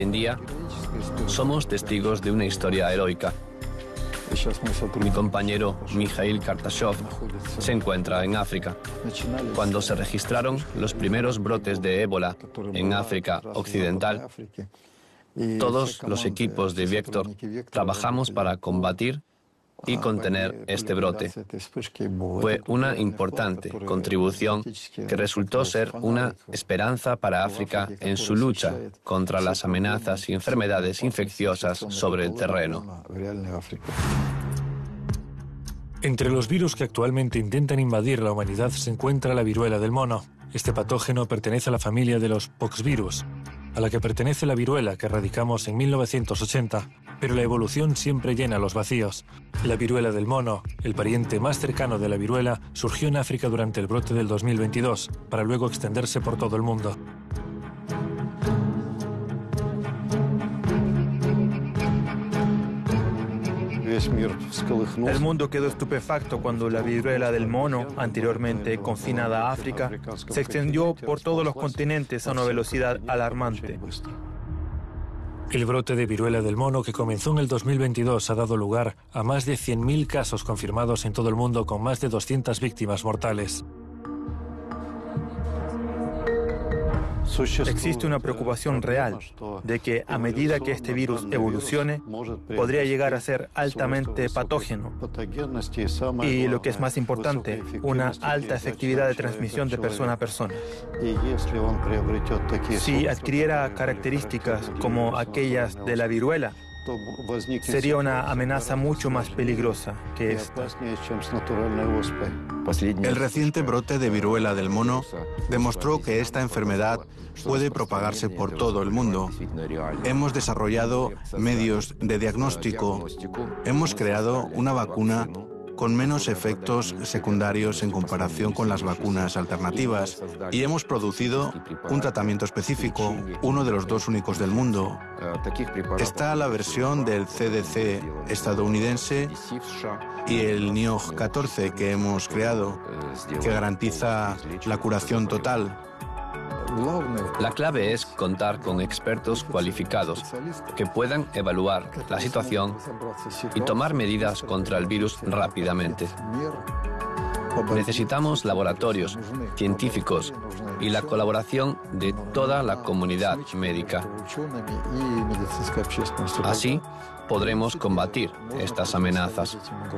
En día, somos testigos de una historia heroica. Mi compañero Mikhail Kartashov se encuentra en África. Cuando se registraron los primeros brotes de ébola en África Occidental, todos los equipos de Vector trabajamos para combatir y contener este brote. Fue una importante contribución que resultó ser una esperanza para África en su lucha contra las amenazas y enfermedades infecciosas sobre el terreno. Entre los virus que actualmente intentan invadir la humanidad se encuentra la viruela del mono. Este patógeno pertenece a la familia de los poxvirus, a la que pertenece la viruela que erradicamos en 1980, pero la evolución siempre llena los vacíos. La viruela del mono, el pariente más cercano de la viruela, surgió en África durante el brote del 2022, para luego extenderse por todo el mundo. El mundo quedó estupefacto cuando la viruela del mono, anteriormente confinada a África, se extendió por todos los continentes a una velocidad alarmante. El brote de viruela del mono que comenzó en el 2022 ha dado lugar a más de 100.000 casos confirmados en todo el mundo con más de 200 víctimas mortales. Existe una preocupación real de que a medida que este virus evolucione, podría llegar a ser altamente patógeno y, lo que es más importante, una alta efectividad de transmisión de persona a persona. Si adquiriera características como aquellas de la viruela, sería una amenaza mucho más peligrosa que esta. El reciente brote de viruela del mono demostró que esta enfermedad puede propagarse por todo el mundo. Hemos desarrollado medios de diagnóstico, hemos creado una vacuna con menos efectos secundarios en comparación con las vacunas alternativas y hemos producido un tratamiento específico, uno de los 2 únicos del mundo. Está la versión del CDC estadounidense y el NIOH 14 que hemos creado, que garantiza la curación total. La clave es contar con expertos cualificados que puedan evaluar la situación y tomar medidas contra el virus rápidamente. Necesitamos laboratorios, científicos y la colaboración de toda la comunidad médica. Así podremos combatir estas amenazas.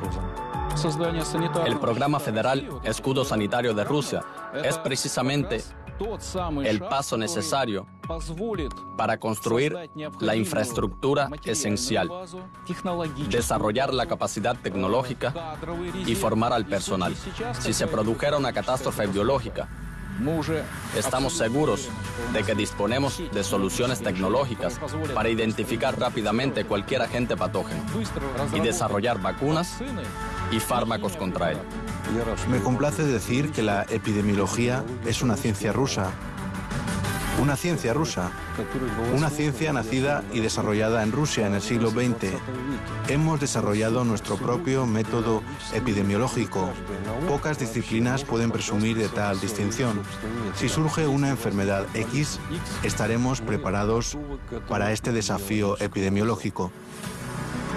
El programa federal Escudo Sanitario de Rusia es precisamente el paso necesario para construir la infraestructura esencial, desarrollar la capacidad tecnológica y formar al personal. Si se produjera una catástrofe biológica, estamos seguros de que disponemos de soluciones tecnológicas para identificar rápidamente cualquier agente patógeno y desarrollar vacunas y fármacos contra él. Me complace decir que la epidemiología es una ciencia rusa. Una ciencia rusa. Una ciencia nacida y desarrollada en Rusia en el siglo XX. Hemos desarrollado nuestro propio método epidemiológico. Pocas disciplinas pueden presumir de tal distinción. Si surge una enfermedad X, estaremos preparados para este desafío epidemiológico.